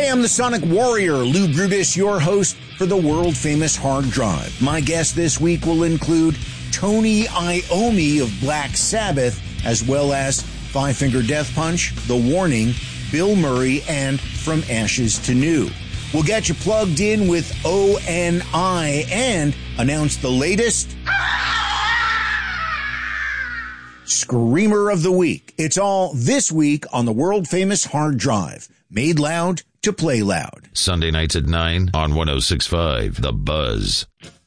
I'm the Sonic Warrior, Lou Brutus, your host for the world-famous Hard Drive. My guest this week will include Tony Iommi of Black Sabbath, as well as Five Finger Death Punch, The Warning, Bill Murray, and From Ashes to New. We'll get you plugged in with ONI and announce the latest Screamer of the Week. It's all this week on the world-famous Hard Drive. Made loud to play loud. Sunday nights at 9 on 106.5 The Buzz.